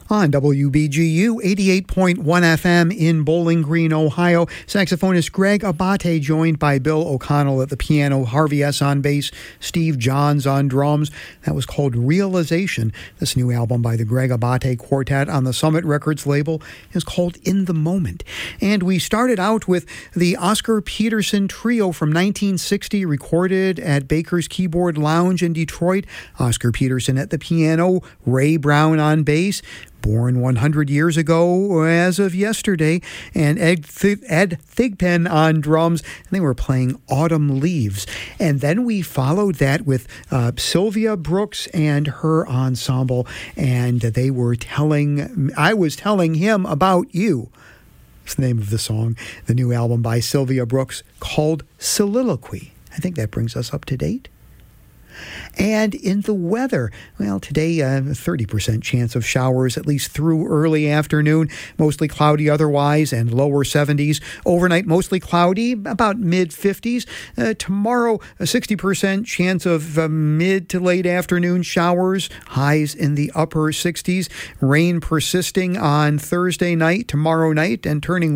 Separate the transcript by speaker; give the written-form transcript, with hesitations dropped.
Speaker 1: On WBGU 88.1 FM in Bowling Green, Ohio, saxophonist Greg Abate joined by Bill O'Connell at the piano, Harvey S. on bass, Steve Johns on drums. That was called Realization. This new album by the Greg Abate Quartet on the Summit Records label is called In the Moment. And we started out with the Oscar Peterson Trio from 1960, recorded at Baker's Keyboard Lounge in Detroit. Oscar Peterson at the piano, Ray Brown on bass, born 100 years ago as of yesterday, and Ed Thigpen on drums, and they were playing Autumn Leaves. And then we followed that with Sylvia Brooks and her ensemble, and I was telling him about you. It's the name of the song, the new album by Sylvia Brooks called Soliloquy. I think that brings us up to date. And in the weather, well, today, 30% chance of showers, at least through early afternoon. Mostly cloudy otherwise and lower 70s. Overnight, mostly cloudy, about mid-50s. Tomorrow, a 60% chance of mid to late afternoon showers. Highs in the upper 60s. Rain persisting on Thursday night, tomorrow night, and turning